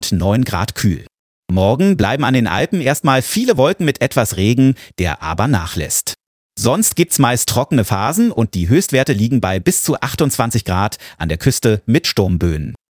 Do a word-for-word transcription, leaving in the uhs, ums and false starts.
und neun Grad kühl. Morgen bleiben an den Alpen erstmal viele Wolken mit etwas Regen, der aber nachlässt. Sonst gibt's meist trockene Phasen und die Höchstwerte liegen bei bis zu achtundzwanzig Grad, an der Küste mit Sturmböen.